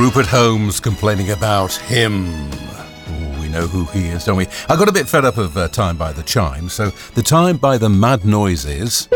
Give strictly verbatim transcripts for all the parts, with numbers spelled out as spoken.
Rupert Holmes complaining about him. Ooh, we know who he is, don't we? I got a bit fed up of uh, Time by the Chime, so the time by the mad noises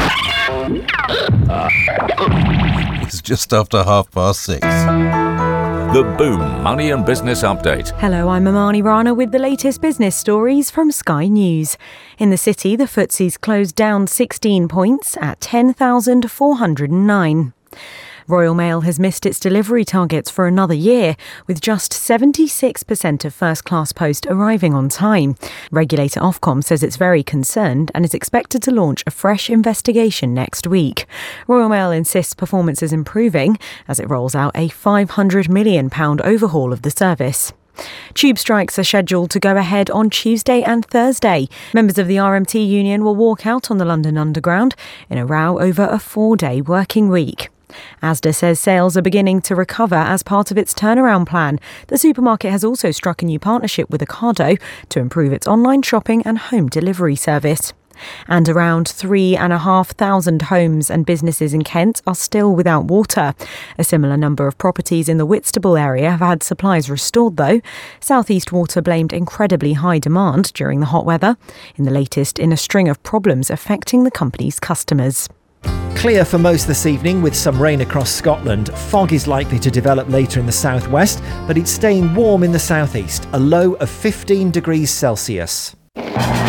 is just after half past six. The Boom Money and Business Update. Hello, I'm Amani Rana with the latest business stories from Sky News. In the city, the F T S E's closed down sixteen points at ten thousand four hundred nine. Royal Mail has missed its delivery targets for another year, with just seventy-six percent of first-class post arriving on time. Regulator Ofcom says it's very concerned and is expected to launch a fresh investigation next week. Royal Mail insists performance is improving as it rolls out a five hundred million pounds overhaul of the service. Tube strikes are scheduled to go ahead on Tuesday and Thursday. Members of the R M T union will walk out on the London Underground in a row over a four-day working week. Asda says sales are beginning to recover as part of its turnaround plan. The supermarket has also struck a new partnership with Ocado to improve its online shopping and home delivery service. And around three and a half thousand homes and businesses in Kent are still without water. A similar number of properties in the Whitstable area have had supplies restored though. South East Water blamed incredibly high demand during the hot weather, in the latest in a string of problems affecting the company's customers. Clear for most this evening with some rain across Scotland. Fog is likely to develop later in the southwest, but it's staying warm in the southeast, a low of fifteen degrees Celsius.